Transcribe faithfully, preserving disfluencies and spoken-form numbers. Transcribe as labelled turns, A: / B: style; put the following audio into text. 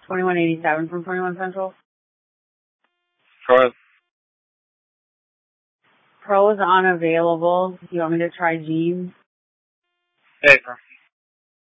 A: twenty-one eighty-seven from twenty-one Central.
B: Go ahead.
A: Pro is unavailable. Do you want me to try Jeans?
B: Paper.